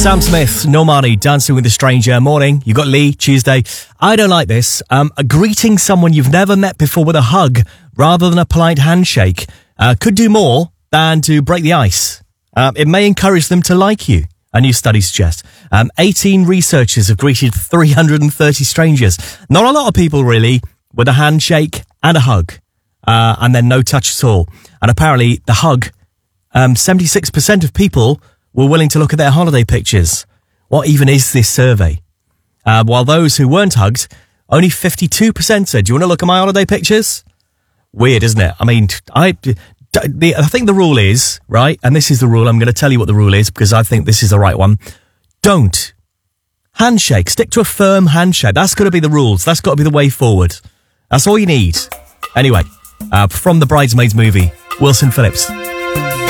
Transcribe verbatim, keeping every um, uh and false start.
Sam Smith, Normani, Dancing with a Stranger. Morning. You got Lee, Tuesday. I don't like this. Um, greeting someone you've never met before with a hug rather than a polite handshake uh, could do more than to break the ice. Uh, it may encourage them to like you, a new study suggests. Um, eighteen researchers have greeted three hundred thirty strangers. Not a lot of people, really, with a handshake and a hug. Uh, and then no touch at all. And apparently, the hug, um, seventy-six percent of people were willing to look at their holiday pictures. What even is this survey? Uh, while those who weren't hugged, only fifty-two percent said, do you want to look at my holiday pictures? Weird, isn't it? I mean, I, the, I think the rule is, right, and this is the rule, I'm going to tell you what the rule is, because I think this is the right one. Don't. Handshake. Stick to a firm handshake. That's got to be the rules. That's got to be the way forward. That's all you need. Anyway, uh, from the Bridesmaids movie, Wilson Phillips.